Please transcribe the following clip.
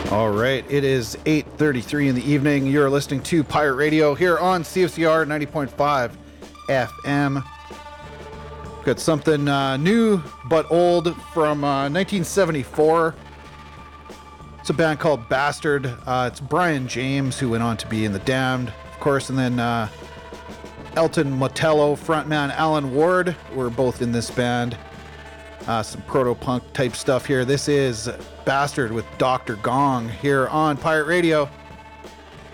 All right, it is 8:33 in the evening. You're listening to Pirate Radio here on CFCR 90.5 FM. Got something new but old from 1974. It's a band called Bastard. It's Brian James, who went on to be in The Damned, of course, and then Elton Motello, frontman Alan Ward were both in this band. Some proto-punk type stuff here. This is Bastard with Dr. Gong here on Pirate Radio.